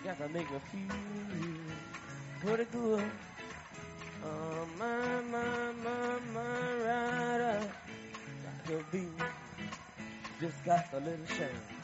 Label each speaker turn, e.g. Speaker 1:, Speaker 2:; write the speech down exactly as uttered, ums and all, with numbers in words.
Speaker 1: got to make me feel pretty good. Oh, my, my, my, my rider. Got to be, just got a little shame.